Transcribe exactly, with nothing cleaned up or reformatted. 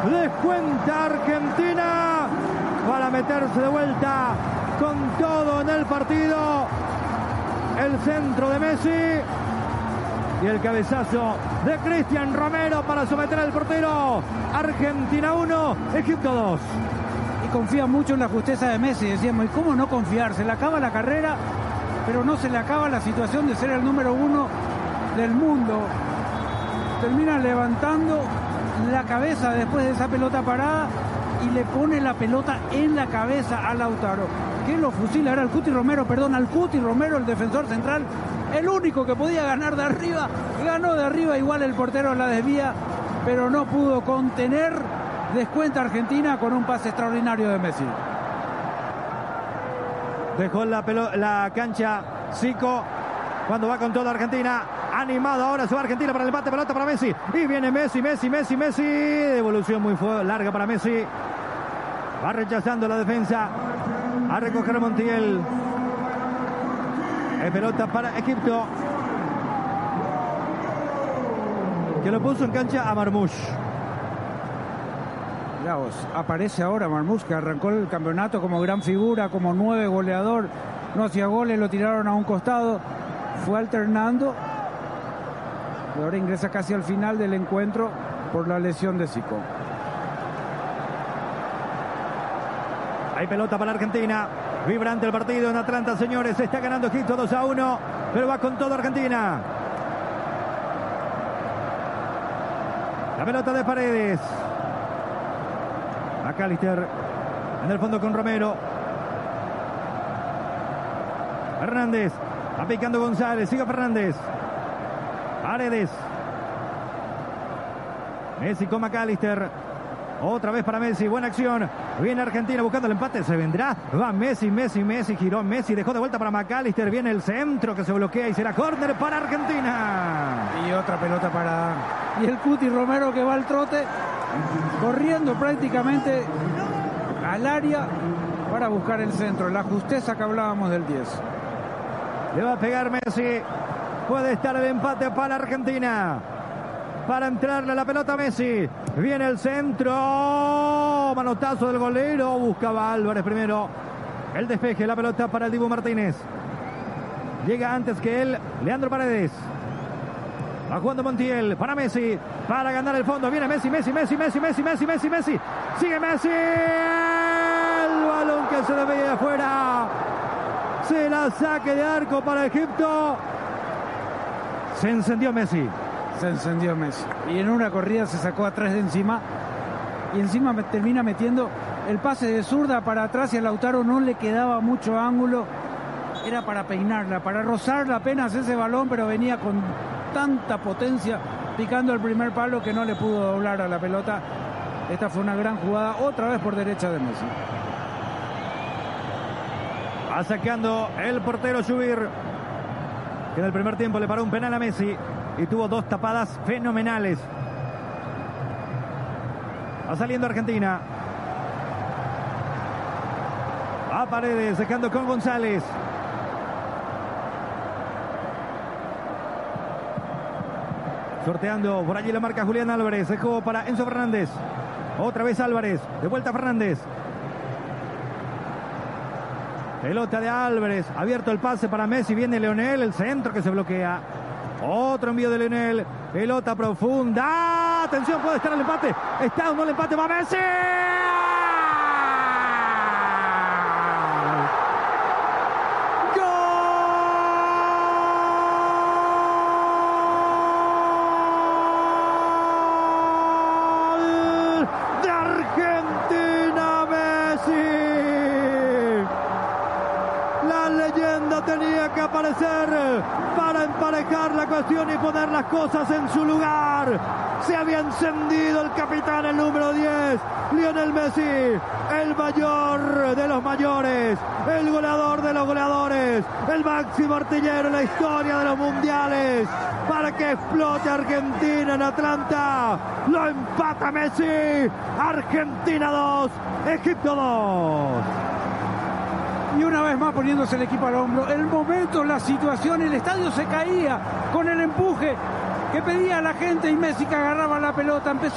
Descuenta Argentina para meterse de vuelta con todo en el partido. El centro de Messi y el cabezazo de Cristian Romero para someter al portero. Argentina uno, Egipto dos. Y confía mucho en la justeza de Messi. Decíamos, ¿y cómo no confiar? Se le acaba la carrera, pero no se le acaba la situación de ser el número uno del mundo. Termina levantando la cabeza después de esa pelota parada y le pone la pelota en la cabeza a Lautaro, que lo fusila. Era el Cuti Romero, perdón, al Cuti Romero, el defensor central, el único que podía ganar de arriba. Ganó de arriba, igual el portero la desvía, pero no pudo contener. Descuenta Argentina con un pase extraordinario de Messi. Dejó la, la cancha Zico cuando va con toda Argentina. Animado ahora, se va Argentina para el empate, pelota para Messi. Y viene Messi, Messi, Messi, Messi. Devolución muy larga para Messi. Va rechazando la defensa. A recoger Montiel. Es pelota para Egipto, que lo puso en cancha a Marmoush. Mirá vos, aparece ahora Marmoush, que arrancó el campeonato como gran figura, como nueve goleador. No hacía goles, lo tiraron a un costado. Fue alternando. Y ahora ingresa casi al final del encuentro por la lesión de Zico. Hay pelota para Argentina. Vibrante el partido en Atlanta, señores. Está ganando Egipto dos a uno, pero va con todo Argentina. La pelota de Paredes. McAllister en el fondo con Romero. Fernández. Va picando González. Sigue Fernández. Paredes. Messi con McAllister. Otra vez para Messi. Buena acción. Viene Argentina buscando el empate. Se vendrá. Va Messi, Messi, Messi. Giró Messi. Dejó de vuelta para McAllister. Viene el centro que se bloquea y será córner para Argentina. Y otra pelota para... Y el Cuti Romero que va al trote. Corriendo prácticamente al área para buscar el centro. La justeza que hablábamos del diez. Le va a pegar Messi. Puede estar el empate para Argentina. Para entrarle la pelota a Messi. Viene el centro. Manotazo del golero. Buscaba Álvarez primero. El despeje. La pelota para el Dibu Martínez. Llega antes que él Leandro Paredes. Va jugando Montiel para Messi. Para ganar el fondo. Viene Messi, Messi, Messi, Messi, Messi, Messi, Messi, Messi. Sigue Messi. El balón que se le veía afuera. Se la saque de arco para Egipto. Se encendió Messi. Se encendió Messi. Y en una corrida se sacó a tres de encima. Y encima me termina metiendo el pase de zurda para atrás y a Lautaro no le quedaba mucho ángulo. Era para peinarla, para rozarla apenas ese balón, pero venía con tanta potencia picando el primer palo que no le pudo doblar a la pelota. Esta fue una gran jugada, otra vez por derecha de Messi. Va sacando el portero Subir, que en el primer tiempo le paró un penal a Messi y tuvo dos tapadas fenomenales. Va saliendo Argentina. Va Paredes, dejando con González. Sorteando por allí la marca Julián Álvarez. Dejó para Enzo Fernández. Otra vez Álvarez. De vuelta Fernández. Pelota de Álvarez. Abierto el pase para Messi. Viene Leonel. El centro que se bloquea. Otro envío de Leonel. Pelota profunda. Atención, puede estar el empate. Está o no el empate. Va Messi. Tenía que aparecer para emparejar la cuestión y poner las cosas en su lugar. Se había encendido el capitán, el número diez, Lionel Messi, el mayor de los mayores, el goleador de los goleadores, el máximo artillero en la historia de los mundiales, para que explote Argentina en Atlanta. Lo empata Messi. Argentina dos, Egipto dos. Y una vez más poniéndose el equipo al hombro. El momento, la situación, el estadio se caía con el empuje que pedía la gente y Messi que agarraba la pelota. Empezó